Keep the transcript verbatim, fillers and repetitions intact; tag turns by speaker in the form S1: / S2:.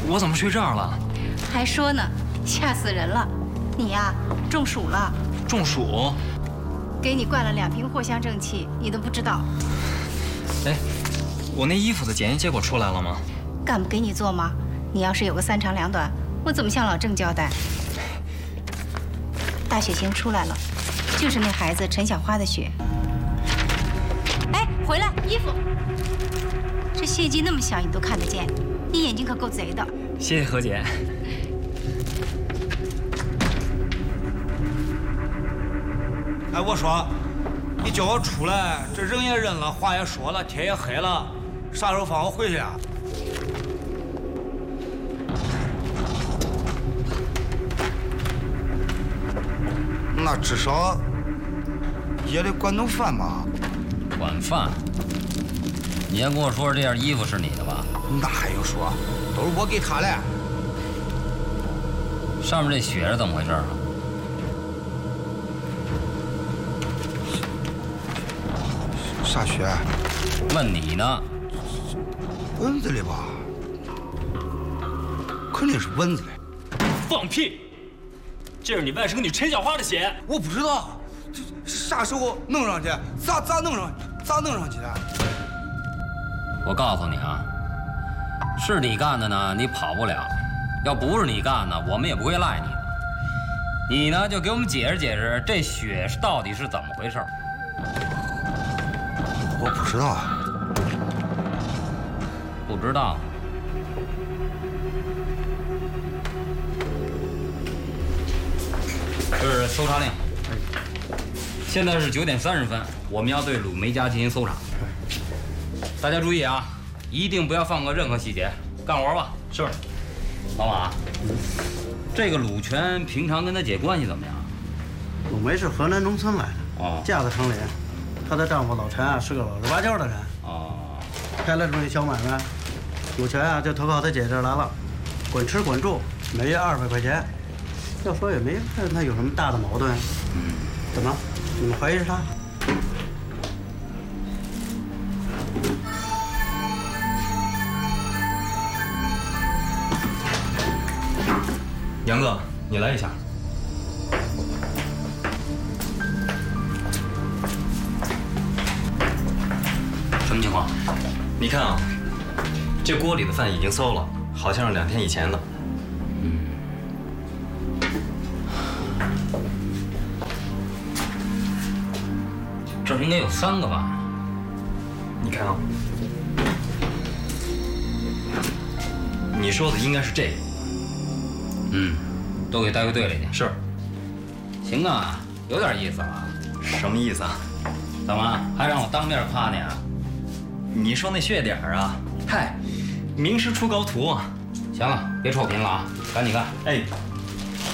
S1: 我怎么睡这儿了？
S2: 还说呢，吓死人了！你呀，中暑了。
S1: 中暑？
S2: 给你灌了两瓶藿香正气，你都不知道。
S1: 哎，我那衣服的检验结果出来了吗？
S2: 敢不给你做吗？你要是有个三长两短，我怎么向老郑交代？大血型出来了，就是那孩子陈小花的血。哎，回来，衣服。这血迹那么小，你都看得见，你眼睛可够贼的。
S1: 谢谢何姐。
S3: 哎，我说，你叫我出来，这人也认了，话也说了，天也黑了，啥时候放我回去啊？那至少也得管顿饭吧？
S4: 管饭？你也跟我说这件衣服是你的吧？
S3: 那还用说？都是我给他的。
S4: 上面这血是怎么回事啊？
S3: 啥血？
S4: 问你呢。
S3: 蚊子的吧？肯定是蚊子的。
S1: 放屁！这是你外甥女陈小花的血。
S3: 我不知道，这啥时候弄上去？咋咋弄上？咋弄上去的？
S4: 我告诉你啊，是你干的呢，你跑不了；要不是你干的，我们也不会赖你。你呢，就给我们解释解释，这血是到底是怎么回事？
S3: 我不知道。
S4: 不知道。这是搜查令。现在是九点三十分，我们要对鲁梅家进行搜查。大家注意啊，一定不要放过任何细节，干活吧。是。老马，这个鲁全平常跟他姐关系怎么样？
S5: 鲁梅是河南农村来的，哦，嫁到城里。她的丈夫老陈啊是个老实巴交的人，哦，开了这么一小买卖，鲁全啊就投靠他姐这儿来了，管吃管住，每月二百块钱。要说也没看他有什么大的矛盾。嗯，怎么？你们怀疑是他？
S1: 杨哥，你来一下。
S4: 什么情况？
S1: 你看啊，这锅里的饭已经馊了，好像是两天以前的。
S4: 嗯。这应该有三个吧？
S1: 你看啊，你说的应该是这个。
S4: 嗯，都给带回队里去。
S1: 是。
S4: 行啊，有点意思了。
S1: 什么意思啊？
S4: 怎么还让我当面夸你啊？
S1: 你说那血点儿啊，嗨，名师出高徒啊。
S4: 行了，别臭贫了啊，赶紧干。
S1: 哎。